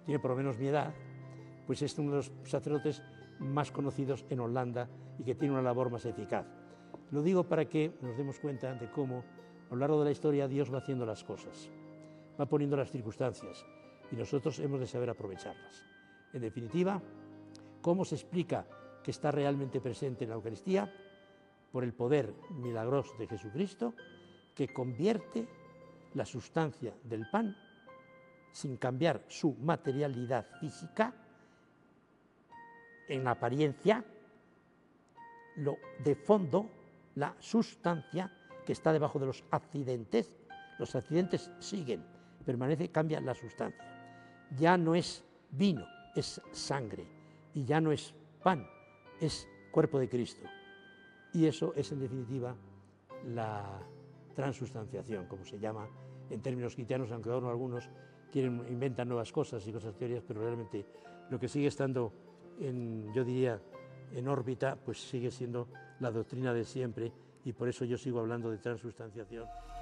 tiene por lo menos mi edad, pues es uno de los sacerdotes más conocidos en Holanda y que tiene una labor más eficaz. Lo digo para que nos demos cuenta de cómo a lo largo de la historia Dios va haciendo las cosas, va poniendo las circunstancias y nosotros hemos de saber aprovecharlas. En definitiva, ¿cómo se explica que está realmente presente en la Eucaristía? Por el poder milagroso de Jesucristo, que convierte la sustancia del pan, sin cambiar su materialidad física, en apariencia, lo de fondo, la sustancia que está debajo de los accidentes siguen, permanece, cambia la sustancia. Ya no es vino, es sangre, y ya no es pan, es cuerpo de Cristo. Y eso es, en definitiva, la transustanciación, como se llama en términos cristianos, aunque ahora algunos inventan nuevas cosas y cosas teorías, pero realmente lo que sigue estando, yo diría, en órbita, pues sigue siendo la doctrina de siempre, y por eso yo sigo hablando de transustanciación.